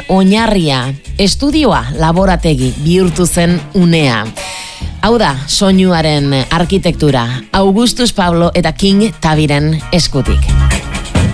oinarria, estudioa laborategi bihurtu zen unea. Hau da, soinuaren arkitektura, Augustus Pablo eta King Tabiren eskutik.